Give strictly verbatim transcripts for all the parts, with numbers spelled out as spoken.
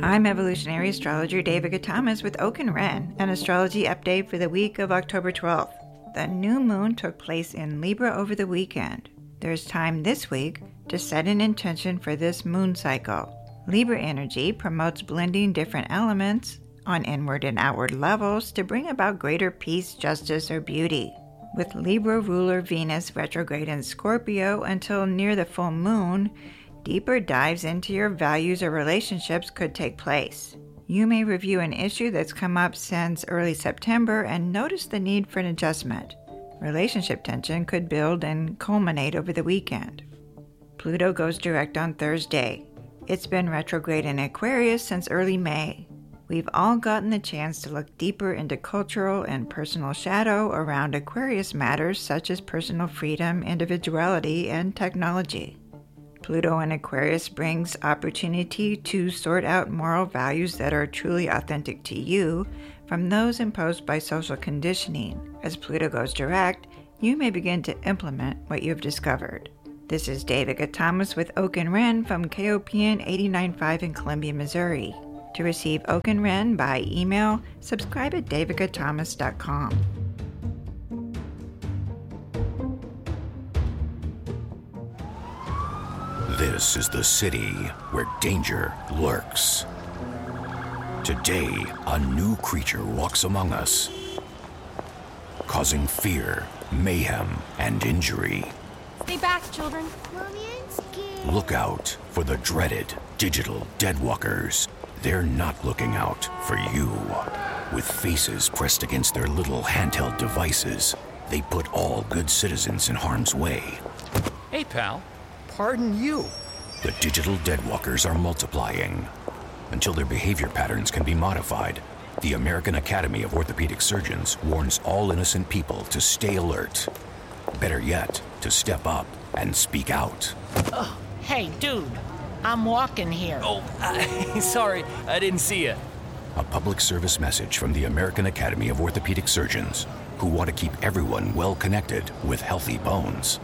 I'm evolutionary astrologer Devika Thomas with Oak and Wren, an astrology update for the week of October twelfth. The new moon took place in Libra over the weekend. There's time this week to set an intention for this moon cycle. Libra energy promotes blending different elements on inward and outward levels to bring about greater peace, justice, or beauty. With Libra ruler Venus retrograde in Scorpio until near the full moon, deeper dives into your values or relationships could take place. You may review an issue that's come up since early September and notice the need for an adjustment. Relationship tension could build and culminate over the weekend. Pluto goes direct on Thursday. It's been retrograde in Aquarius since early May. We've all gotten the chance to look deeper into cultural and personal shadow around Aquarius matters such as personal freedom, individuality, and technology. Pluto in Aquarius brings opportunity to sort out moral values that are truly authentic to you from those imposed by social conditioning. As Pluto goes direct, you may begin to implement what you've discovered. This is Devika Thomas with Oak and Wren from K O P N eighty-nine point five in Columbia, Missouri. To receive Oak and Wren by email, subscribe at devika thomas dot com. This is the city where danger lurks. Today, a new creature walks among us, causing fear, mayhem, and injury. Stay back, children. Mommy, I'm scared. Look out for the dreaded digital deadwalkers. They're not looking out for you. With faces pressed against their little handheld devices, they put all good citizens in harm's way. Hey, pal. Pardon you. The digital deadwalkers are multiplying. Until their behavior patterns can be modified, the American Academy of Orthopedic Surgeons warns all innocent people to stay alert. Better yet, to step up and speak out. Oh, hey, dude. I'm walking here. Oh, uh, sorry. I didn't see you. A public service message from the American Academy of Orthopedic Surgeons, who want to keep everyone well connected with healthy bones.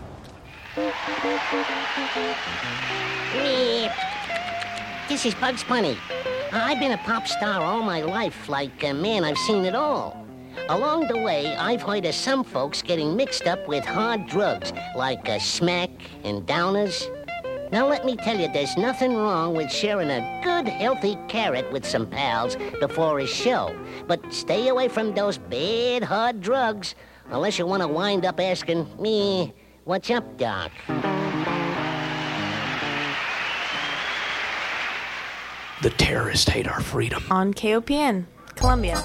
This is Bugs Bunny. I've been a pop star all my life, like, uh, man, I've seen it all. Along the way, I've heard of some folks getting mixed up with hard drugs, like uh, smack and downers. Now let me tell you, there's nothing wrong with sharing a good, healthy carrot with some pals before a show. But stay away from those bad, hard drugs, unless you want to wind up asking me, what's up, Doc? The terrorists hate our freedom. On K O P N, Columbia.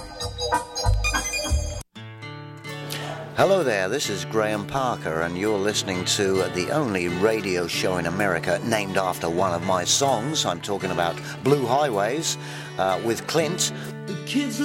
Hello there, this is Graham Parker, and you're listening to the only radio show in America named after one of my songs. I'm talking about Blue Highways uh, with Clint. The kids